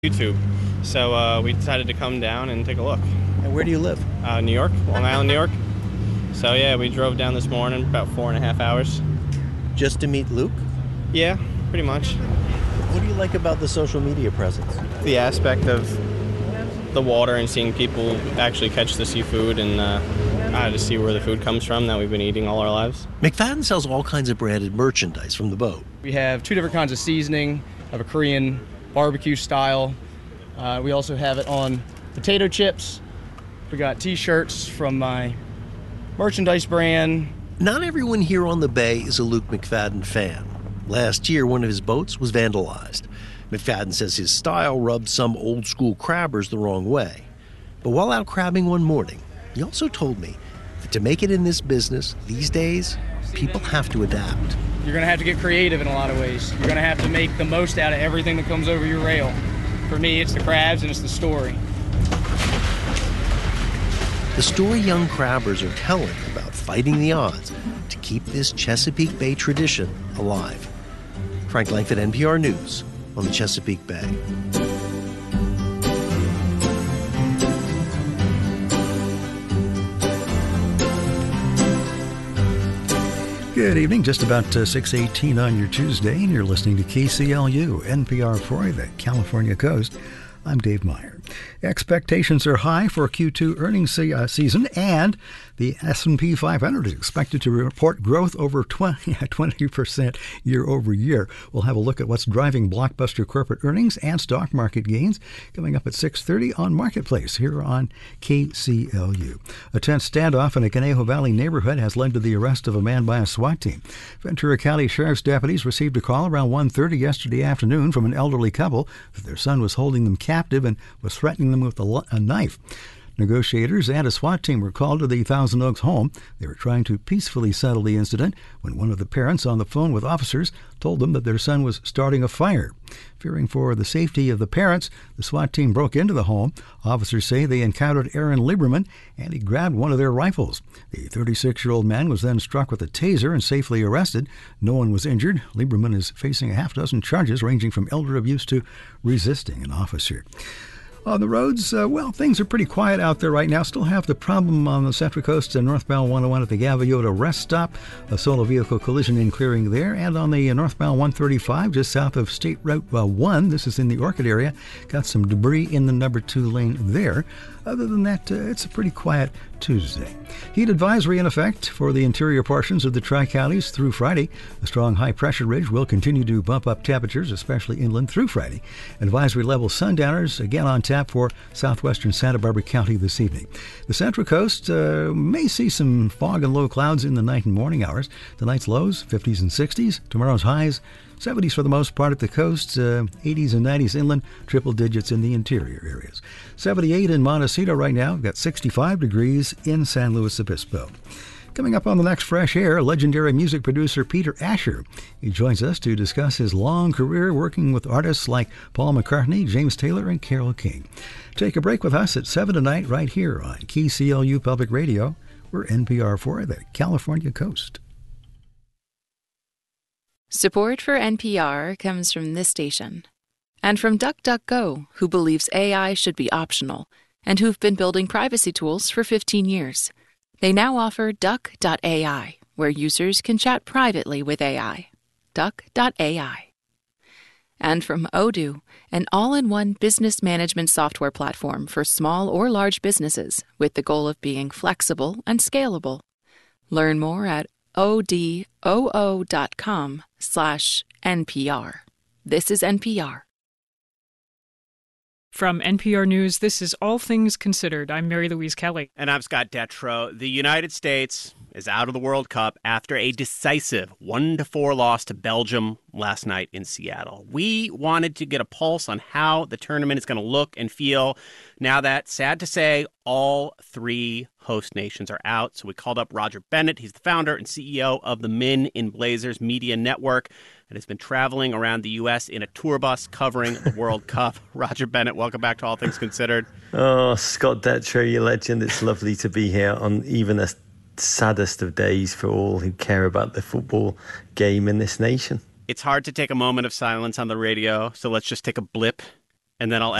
YouTube. So we decided to come down and take a look. And where do you live? New York, Long Island, New York. So yeah, we drove down this morning, about 4.5 hours. Just to meet Luke? Yeah, pretty much. What do you like about the social media presence? The aspect of the water and seeing people actually catch the seafood and to see where the food comes from that we've been eating all our lives. McFadden sells all kinds of branded merchandise from the boat. We have 2 different kinds of seasoning. I have a Korean barbecue style. We also have it on potato chips. We got t-shirts from my merchandise brand. Not everyone here on the bay is a Luke McFadden fan. Last year, one of his boats was vandalized. McFadden says his style rubbed some old-school crabbers the wrong way. But while out crabbing one morning, he also told me that to make it in this business these days, people have to adapt. You're going to have to get creative in a lot of ways. You're going to have to make the most out of everything that comes over your rail. For me, it's the crabs and it's the story. The story young crabbers are telling about fighting the odds to keep this Chesapeake Bay tradition alive. Frank Langford, NPR News on the Chesapeake Bay. Good evening, just about 6:18 on your Tuesday, and you're listening to KCLU, NPR for the California Coast. I'm Dave Meyer. Expectations are high for Q2 earnings season, and the S&P 500 is expected to report growth over 20% year over year. We'll have a look at what's driving blockbuster corporate earnings and stock market gains coming up at 6:30 on Marketplace here on KCLU. A tense standoff in a Conejo Valley neighborhood has led to the arrest of a man by a SWAT team. Ventura County Sheriff's deputies received a call around 1:30 yesterday afternoon from an elderly couple that their son was holding them captive and was threatening them with a knife. Negotiators and a SWAT team were called to the Thousand Oaks home. They were trying to peacefully settle the incident when one of the parents on the phone with officers told them that their son was starting a fire. Fearing for the safety of the parents, the SWAT team broke into the home. Officers say they encountered Aaron Lieberman, and he grabbed one of their rifles. The 36-year-old man was then struck with a taser and safely arrested. No one was injured. Lieberman is facing a half dozen charges ranging from elder abuse to resisting an officer. On the roads, things are pretty quiet out there right now. Still have the problem on the Central Coast and northbound 101 at the Gaviota rest stop. A solo vehicle collision in clearing there. And on the northbound 135, just south of State Route 1, this is in the Orchid area, got some debris in the number 2 lane there. Other than that, it's a pretty quiet Tuesday. Heat advisory in effect for the interior portions of the Tri-Counties through Friday. A strong high-pressure ridge will continue to bump up temperatures, especially inland through Friday. Advisory level sundowners again on tap for southwestern Santa Barbara County this evening. The Central Coast may see some fog and low clouds in the night and morning hours. Tonight's lows, 50s and 60s. Tomorrow's highs, 70s for the most part at the coast, 80s and 90s inland, triple digits in the interior areas. 78 in Montecito right now. We've got 65 degrees in San Luis Obispo. Coming up on the next Fresh Air, legendary music producer Peter Asher. He joins us to discuss his long career working with artists like Paul McCartney, James Taylor, and Carole King. Take a break with us at 7 tonight right here on KCLU Public Radio. We're NPR for the California Coast. Support for NPR comes from this station and from DuckDuckGo, who believes AI should be optional and who've been building privacy tools for 15 years. They now offer Duck.ai, where users can chat privately with AI. Duck.ai. And from Odoo, an all-in-one business management software platform for small or large businesses with the goal of being flexible and scalable. Learn more at odoo.com/NPR. This is NPR. From NPR News, this is All Things Considered. I'm Mary Louise Kelly. And I'm Scott Detrow. The United States is out of the World Cup after a decisive 1-4 loss to Belgium last night in Seattle. We wanted to get a pulse on how the tournament is going to look and feel now that, sad to say, all 3 host nations are out. So we called up Roger Bennett. He's the founder and CEO of the Men in Blazers Media Network and has been traveling around the U.S. in a tour bus covering the World Cup. Roger Bennett, welcome back to All Things Considered. Oh, Scott Detrow, you legend. It's lovely to be here on even a saddest of days for all who care about the football game in this nation. It's hard to take a moment of silence on the radio, so let's just take a blip and then I'll